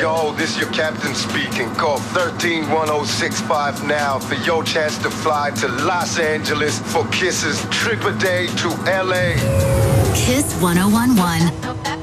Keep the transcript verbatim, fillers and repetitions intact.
Yo, this your captain speaking. Call thirteen one oh six five now for your chance to fly to Los Angeles for Kiss's trip a day to L A. Kiss one oh one one.